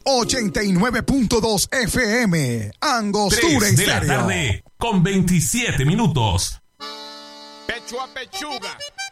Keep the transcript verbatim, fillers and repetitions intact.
ochenta y nueve punto dos F M. Angostura tres de la tarde con veintisiete minutos. Pecho a pechuga.